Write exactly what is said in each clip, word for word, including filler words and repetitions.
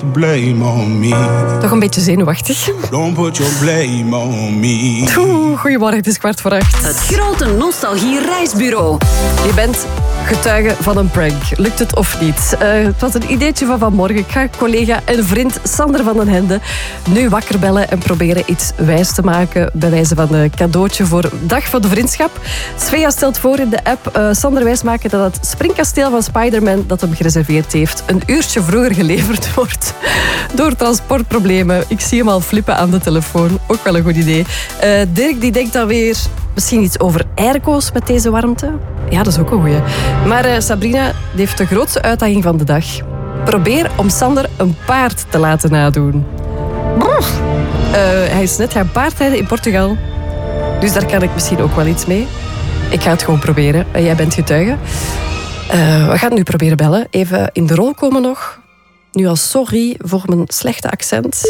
the blame on me. Toch een beetje zenuwachtig. Don't put your blame on me. Oeh, goedemorgen, het is kwart voor acht. Het grote nostalgie-reisbureau. Je bent getuige van een prank. Lukt het of niet? Uh, het was een ideetje van vanmorgen. Ik ga collega en vriend Sander van den Hende nu wakker bellen en proberen iets wijs te maken bij wijze van een cadeautje voor Dag van de Vriendschap. Svea stelt voor in de app uh, Sander wijsmaken dat het springkasteel van Spider-Man dat hem gereserveerd heeft een uurtje vroeger geleverd wordt door transportproblemen. Ik zie hem al flippen aan de telefoon. Ook wel een goed idee. Uh, Dirk die denkt dan weer misschien iets over airco's met deze warmte. Ja, dat is ook een goeie. Maar uh, Sabrina die heeft de grootste uitdaging van de dag. Probeer om Sander een paard te laten nadoen. Uh, hij is net gaan paardrijden in Portugal. Dus daar kan ik misschien ook wel iets mee. Ik ga het gewoon proberen. Uh, jij bent getuige. Uh, we gaan nu proberen bellen. Even in de rol komen nog. Nu al sorry voor mijn slechte accent.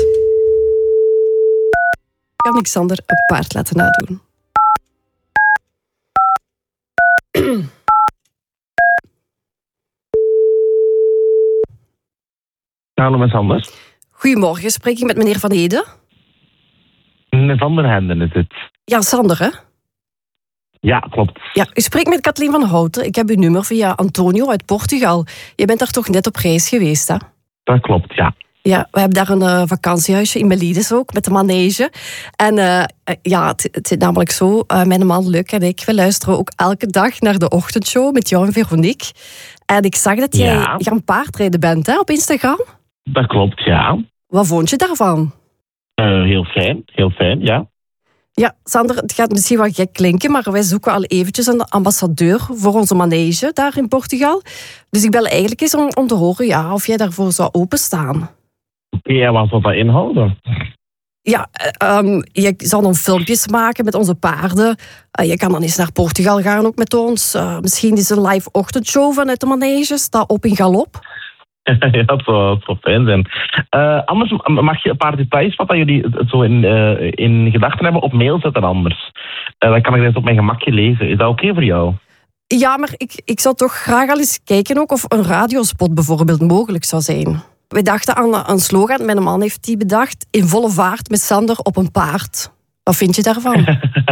Kan ik Sander een paard laten nadoen? Hallo met Sander. Goedemorgen, spreek ik met meneer Van Ede? Van den Henden is het. Ja, Sander, hè? Ja, klopt. Ja, u spreekt met Kathleen van Houten. Ik heb uw nummer via Antonio uit Portugal. Je bent daar toch net op reis geweest, hè? Dat klopt, ja. Ja, we hebben daar een uh, vakantiehuisje in Melides ook, met de manege. En uh, ja, het, het is namelijk zo, uh, mijn man Luc en ik, we luisteren ook elke dag naar de ochtendshow met jou en Veronique. En ik zag dat jij ja. gaan paardrijden bent, hè, op Instagram. Dat klopt, ja. Wat vond je daarvan? Uh, heel fijn, heel fijn, ja. Ja, Sander, het gaat misschien wel gek klinken, maar wij zoeken al eventjes een ambassadeur voor onze manege daar in Portugal. Dus ik bel eigenlijk eens om, om te horen ja, of jij daarvoor zou openstaan. Oké, okay, en wat zal dat inhouden? Ja, um, je zal dan filmpjes maken met onze paarden. Uh, je kan dan eens naar Portugal gaan ook met ons. Uh, misschien is een live ochtendshow vanuit de manege. Sta op in galop. Ja, dat zou, dat zou fijn zijn. Uh, anders mag je een paar details wat jullie zo in, uh, in gedachten hebben op mail zetten anders. Uh, dan kan ik dat op mijn gemakje lezen. Is dat oké okay voor jou? Ja, maar ik, ik zou toch graag al eens kijken ook of een radiospot bijvoorbeeld mogelijk zou zijn. We dachten aan een slogan, mijn man heeft die bedacht. In volle vaart met Sander op een paard. Wat vind je daarvan?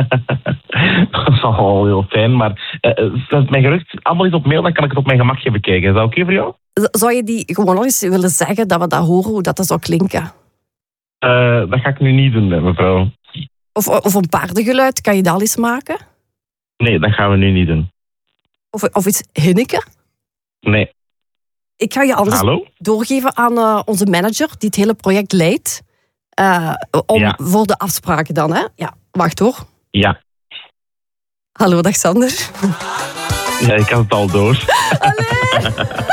Dat is al heel fijn, maar uh, zet mijn gerucht allemaal eens op mail, dan kan ik het op mijn gemakje bekijken. Is dat oké okay voor jou? Zou je die gewoon nog eens willen zeggen, dat we dat horen, hoe dat, dat zou klinken? Uh, dat ga ik nu niet doen, mevrouw. Of, of een paardengeluid, kan je dat al eens maken? Nee, dat gaan we nu niet doen. Of, of iets hinneken? Nee. Ik ga je anders Hallo? doorgeven aan uh, onze manager die het hele project leidt. Uh, om, ja. Voor de afspraken dan, hè? Ja, wacht hoor. Ja. Hallo, dag Sander. Ja, ik had het al door. Allee!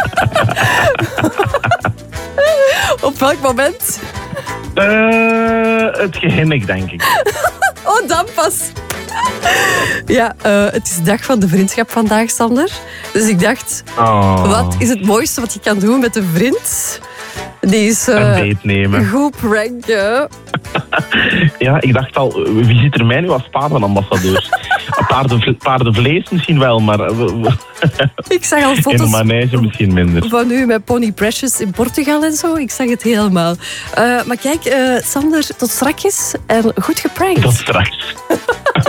Op welk moment? Uh, het gehinnik, denk ik. Oh, dan pas. Ja, uh, het is Dag van de Vriendschap vandaag, Sander. Dus ik dacht, oh. wat is het mooiste wat je kan doen met een vriend? Die is uh, een date nemen. Goed pranken. Ja, ik dacht al, wie ziet er mij nu als paardenambassadeur? Paardenvle- paardenvlees misschien wel, maar... Ik zag al foto's in de manege misschien minder. Van u met Pony Precious in Portugal en zo. Ik zag het helemaal. Uh, maar kijk, uh, Sander, tot straks en goed geprankt. Tot straks.